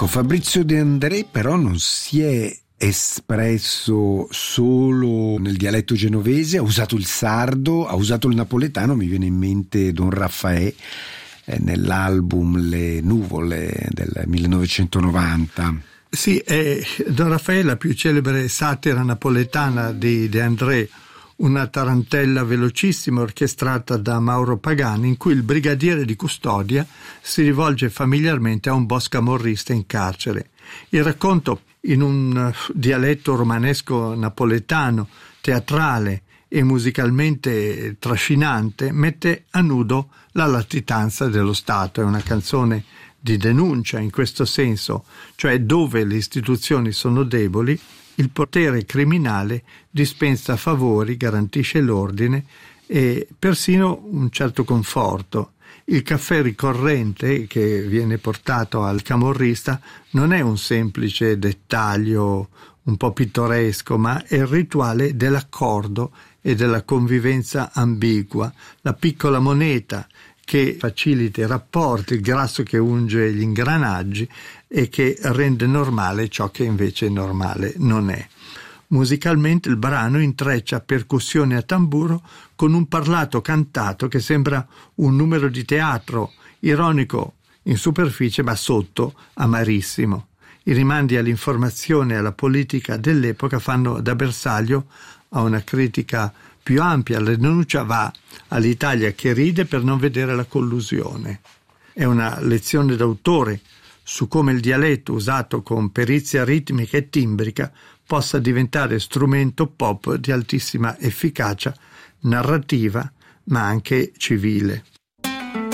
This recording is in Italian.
Ecco, Fabrizio De André però non si è espresso solo nel dialetto genovese, ha usato il sardo, ha usato il napoletano, mi viene in mente Don Raffaè nell'album Le Nuvole del 1990. Sì, Don Raffaè è la più celebre satira napoletana di De André, una tarantella velocissima orchestrata da Mauro Pagani, in cui il brigadiere di custodia si rivolge familiarmente a un boss camorrista in carcere. Il racconto, in un dialetto romanesco napoletano, teatrale e musicalmente trascinante, mette a nudo la latitanza dello Stato. È una canzone di denuncia in questo senso, cioè dove le istituzioni sono deboli, il potere criminale dispensa favori, garantisce l'ordine e persino un certo conforto. Il caffè ricorrente che viene portato al camorrista non è un semplice dettaglio un po' pittoresco, ma è il rituale dell'accordo e della convivenza ambigua, la piccola moneta che facilita i rapporti, il grasso che unge gli ingranaggi e che rende normale ciò che invece normale non è. Musicalmente il brano intreccia percussioni a tamburo con un parlato cantato che sembra un numero di teatro, ironico in superficie ma sotto amarissimo. I rimandi all'informazione e alla politica dell'epoca fanno da bersaglio a una critica più ampia. La denuncia va all'Italia che ride per non vedere la collusione. È una lezione d'autore su come il dialetto usato con perizia ritmica e timbrica possa diventare strumento pop di altissima efficacia narrativa ma anche civile.